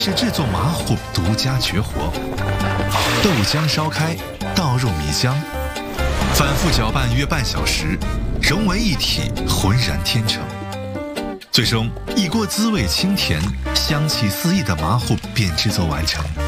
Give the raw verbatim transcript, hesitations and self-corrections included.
是制作麻糊独家绝活。豆浆烧开，倒入米浆，反复搅拌约半小时，融为一体，浑然天成。最终，一锅滋味清甜、香气四溢的麻糊便制作完成。